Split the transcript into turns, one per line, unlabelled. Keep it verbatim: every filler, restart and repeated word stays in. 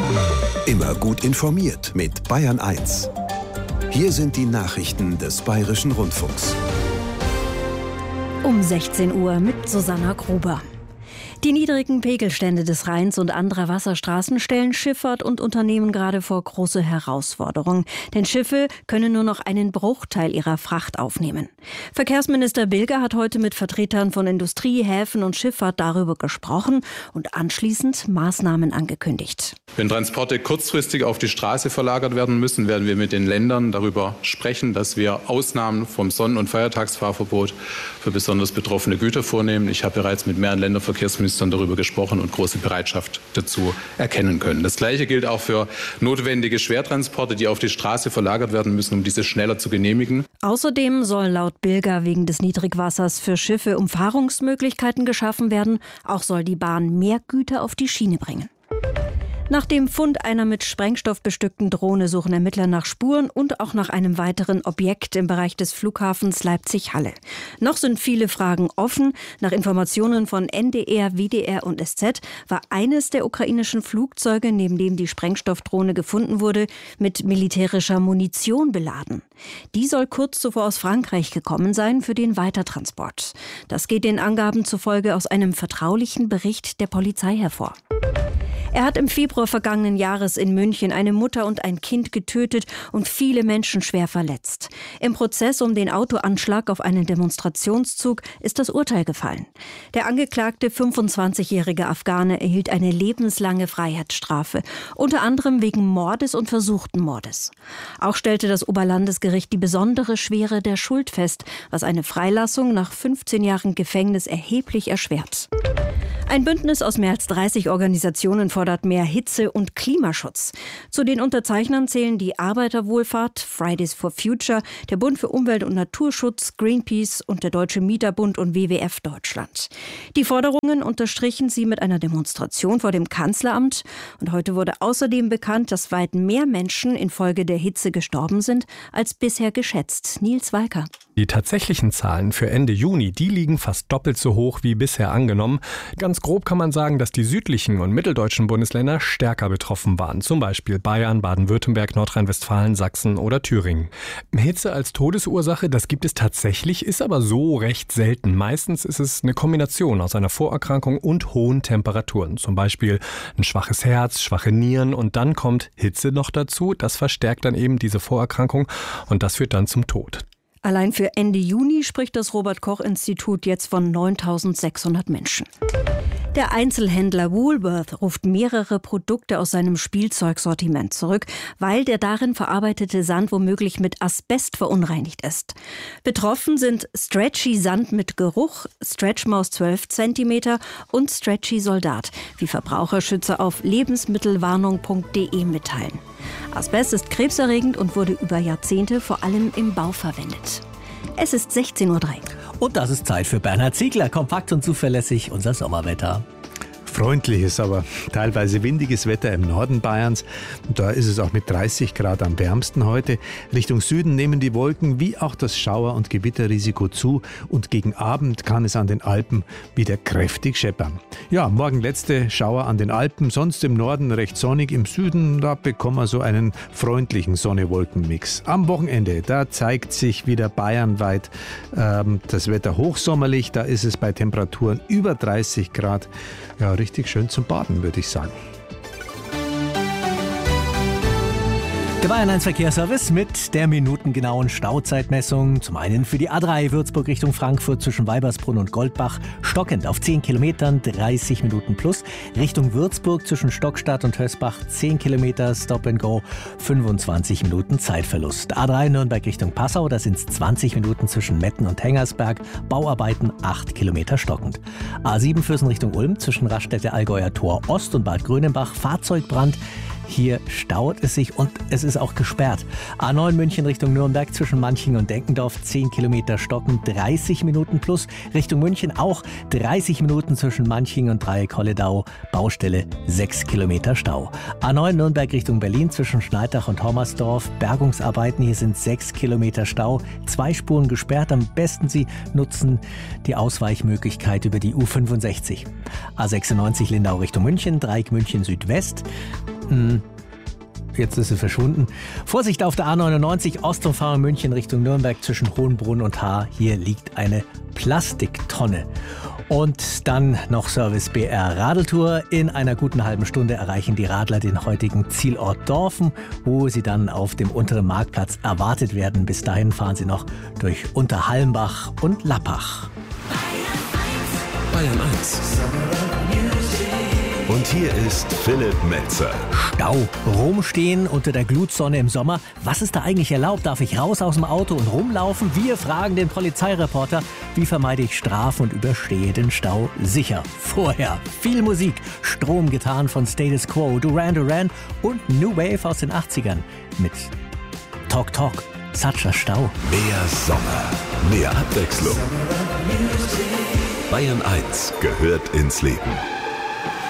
Immer gut informiert mit Bayern eins. Hier sind die Nachrichten des Bayerischen Rundfunks.
Um sechzehn Uhr mit Susanna Gruber. Die niedrigen Pegelstände des Rheins und anderer Wasserstraßen stellen Schifffahrt und Unternehmen gerade vor große Herausforderungen. Denn Schiffe können nur noch einen Bruchteil ihrer Fracht aufnehmen. Verkehrsminister Bilger hat heute mit Vertretern von Industrie, Häfen und Schifffahrt darüber gesprochen und anschließend Maßnahmen angekündigt.
Wenn Transporte kurzfristig auf die Straße verlagert werden müssen, werden wir mit den Ländern darüber sprechen, dass wir Ausnahmen vom Sonn- und Feiertagsfahrverbot für besonders betroffene Güter vornehmen. Ich habe bereits mit mehreren Länderverkehrsministern darüber gesprochen und große Bereitschaft dazu erkennen können. Das Gleiche gilt auch für notwendige Schwertransporte, die auf die Straße verlagert werden müssen, um diese schneller zu genehmigen.
Außerdem soll laut Bilger wegen des Niedrigwassers für Schiffe Umfahrungsmöglichkeiten geschaffen werden. Auch soll die Bahn mehr Güter auf die Schiene bringen. Nach dem Fund einer mit Sprengstoff bestückten Drohne suchen Ermittler nach Spuren und auch nach einem weiteren Objekt im Bereich des Flughafens Leipzig-Halle. Noch sind viele Fragen offen. Nach Informationen von N D R, W D R und S Z war eines der ukrainischen Flugzeuge, neben dem die Sprengstoffdrohne gefunden wurde, mit militärischer Munition beladen. Die soll kurz zuvor aus Frankreich gekommen sein für den Weitertransport. Das geht den Angaben zufolge aus einem vertraulichen Bericht der Polizei hervor. Er hat im Februar vergangenen Jahres in München eine Mutter und ein Kind getötet und viele Menschen schwer verletzt. Im Prozess um den Autoanschlag auf einen Demonstrationszug ist das Urteil gefallen. Der angeklagte fünfundzwanzigjährige Afghane erhielt eine lebenslange Freiheitsstrafe, unter anderem wegen Mordes und versuchten Mordes. Auch stellte das Oberlandesgericht die besondere Schwere der Schuld fest, was eine Freilassung nach fünfzehn Jahren Gefängnis erheblich erschwert. Ein Bündnis aus mehr als dreißig Organisationen fordert mehr Hitze- und Klimaschutz. Zu den Unterzeichnern zählen die Arbeiterwohlfahrt, Fridays for Future, der Bund für Umwelt- und Naturschutz, Greenpeace und der Deutsche Mieterbund und W W F Deutschland. Die Forderungen unterstrichen sie mit einer Demonstration vor dem Kanzleramt. Und heute wurde außerdem bekannt, dass weit mehr Menschen infolge der Hitze gestorben sind, als bisher geschätzt. Nils Walker.
Die tatsächlichen Zahlen für Ende Juni, die liegen fast doppelt so hoch wie bisher angenommen. Ganz grob kann man sagen, dass die südlichen und mitteldeutschen Bundesländer stärker betroffen waren. Zum Beispiel Bayern, Baden-Württemberg, Nordrhein-Westfalen, Sachsen oder Thüringen. Hitze als Todesursache, das gibt es tatsächlich, ist aber so recht selten. Meistens ist es eine Kombination aus einer Vorerkrankung und hohen Temperaturen. Zum Beispiel ein schwaches Herz, schwache Nieren und dann kommt Hitze noch dazu. Das verstärkt dann eben diese Vorerkrankung und das führt dann zum Tod.
Allein für Ende Juni spricht das Robert-Koch-Institut jetzt von neuntausendsechshundert Menschen. Der Einzelhändler Woolworth ruft mehrere Produkte aus seinem Spielzeugsortiment zurück, weil der darin verarbeitete Sand womöglich mit Asbest verunreinigt ist. Betroffen sind Stretchy Sand mit Geruch, Stretchmaus zwölf Zentimeter und Stretchy Soldat, wie Verbraucherschützer auf lebensmittelwarnung punkt de mitteilen. Asbest ist krebserregend und wurde über Jahrzehnte vor allem im Bau verwendet. Es ist sechzehn Uhr drei.
Und das ist Zeit für Bernhard Ziegler. Kompakt und zuverlässig unser Sommerwetter.
Freundliches, aber teilweise windiges Wetter im Norden Bayerns. Da ist es auch mit dreißig Grad am wärmsten heute. Richtung Süden nehmen die Wolken wie auch das Schauer- und Gewitterrisiko zu und gegen Abend kann es an den Alpen wieder kräftig scheppern. Ja, morgen letzte Schauer an den Alpen, sonst im Norden recht sonnig, im Süden, da bekommen wir so einen freundlichen Sonne-Wolken-Mix. Am Wochenende, da zeigt sich wieder bayernweit ähm, das Wetter hochsommerlich, da ist es bei Temperaturen über dreißig Grad. Ja, richtig schön zum Baden, würde ich sagen.
Der Bayern eins Verkehrsservice mit der minutengenauen Stauzeitmessung. Zum einen für die A drei Würzburg Richtung Frankfurt zwischen Weibersbrunn und Goldbach stockend auf zehn Kilometern, dreißig Minuten plus. Richtung Würzburg zwischen Stockstadt und Hösbach zehn Kilometer, Stop and Go, fünfundzwanzig Minuten Zeitverlust. A drei Nürnberg Richtung Passau, da sind es zwanzig Minuten zwischen Metten und Hengersberg. Bauarbeiten acht Kilometer stockend. A sieben Füssen Richtung Ulm zwischen Raststätte Allgäuer Tor Ost und Bad Grönenbach, Fahrzeugbrand. Hier staut es sich und es ist auch gesperrt. A neun München Richtung Nürnberg zwischen Manching und Denkendorf zehn Kilometer stocken, dreißig Minuten plus. Richtung München auch dreißig Minuten zwischen Manching und Dreieck-Holledau. Baustelle sechs Kilometer Stau. A neun Nürnberg Richtung Berlin zwischen Schneidach und Hommersdorf. Bergungsarbeiten, hier sind sechs Kilometer Stau. Zwei Spuren gesperrt. Am besten Sie nutzen die Ausweichmöglichkeit über die U fünfundsechzig. A sechsundneunzig Lindau Richtung München, Dreieck München Südwest. Hm. Jetzt ist sie verschwunden. Vorsicht auf der A neunundneunzig, Ostumfahrung München Richtung Nürnberg zwischen Hohenbrunn und Haar. Hier liegt eine Plastiktonne. Und dann noch Service B R Radeltour. In einer guten halben Stunde erreichen die Radler den heutigen Zielort Dorfen, wo sie dann auf dem unteren Marktplatz erwartet werden. Bis dahin fahren sie noch durch Unterhalmbach und Lappach.
Bayern eins. Und hier ist Philipp Metzer.
Stau. Rumstehen unter der Glutsonne im Sommer. Was ist da eigentlich erlaubt? Darf ich raus aus dem Auto und rumlaufen? Wir fragen den Polizeireporter, wie vermeide ich Strafen und überstehe den Stau sicher. Vorher viel Musik. Strom getan von Status Quo, Duran Duran und New Wave aus den achtzigern. Mit Talk Talk. Satscher Stau.
Mehr Sommer. Mehr Abwechslung. Bayern eins gehört ins Leben.